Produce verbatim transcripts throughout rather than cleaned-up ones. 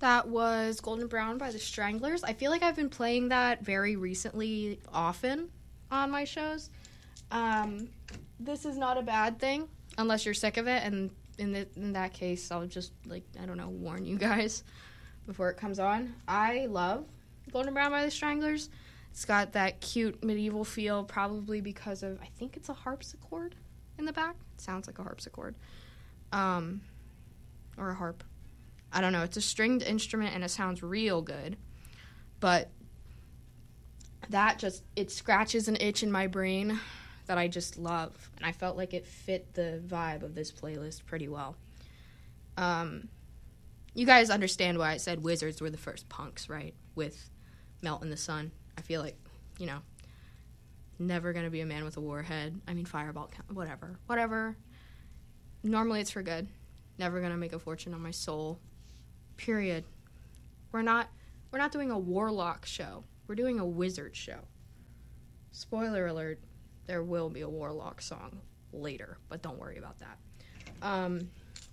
That was Golden Brown by the Stranglers. I feel like I've been playing that very recently often on my shows. Um, this is not a bad thing, unless you're sick of it, and in, the, in that case, I'll just, like, I don't know, warn you guys before it comes on. I love Golden Brown by the Stranglers. It's got that cute medieval feel, probably because of, I think it's a harpsichord in the back. It sounds like a harpsichord. Um, or a harp. I don't know. It's a stringed instrument, and it sounds real good. But that just, it scratches an itch in my brain that I just love. And I felt like it fit the vibe of this playlist pretty well. Um, you guys understand why I said Wizards were the first punks, right? With Melt in the Sun. I feel like, you know, never going to be a man with a warhead. I mean, Fireball, whatever. Whatever. Normally it's for good. Never going to make a fortune on my soul. Period. We're not we're not doing a warlock show. We're doing a wizard show. Spoiler alert, there will be a warlock song later, but don't worry about that. Um,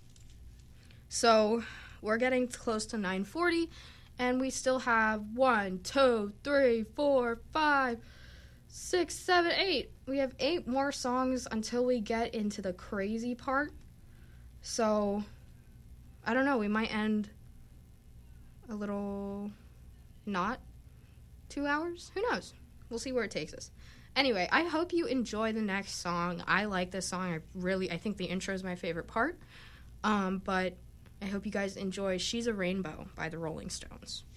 so we're getting close to nine forty, and we still have one, two, three, four, five, six, seven, eight. We have eight more songs until we get into the crazy part. So, I don't know, we might end a little not two hours. Who knows? We'll see where it takes us. Anyway, I hope you enjoy the next song. I like this song. I really, I think the intro is my favorite part. Um, but I hope you guys enjoy She's a Rainbow by the Rolling Stones.